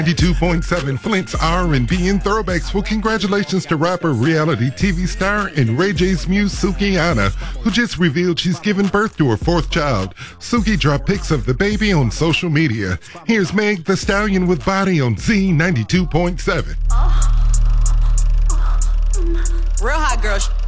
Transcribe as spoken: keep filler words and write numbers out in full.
ninety-two point seven Flint's R and B and Throwbacks. Well, congratulations to rapper, reality T V star, and Ray J's muse, Sukihana, who just revealed she's given birth to her fourth child. Suki dropped pics of the baby on social media. Here's Meg the Stallion with Body on Z ninety-two point seven. Real hot girl.